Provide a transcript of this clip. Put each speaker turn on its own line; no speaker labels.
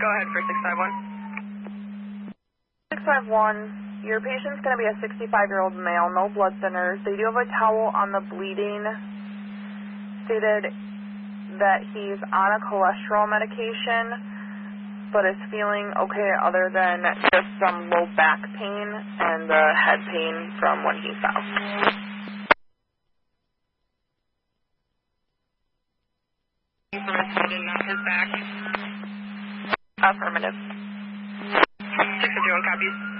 Go ahead for 651.
651, your patient's going to be a 65-year-old male, no blood thinners. They do have a towel on the bleeding. Stated that he's on a cholesterol medication, but is feeling okay other than just some low back pain and the head pain from when he fell.
From his head and not his back.
Affirmative.
651 copies.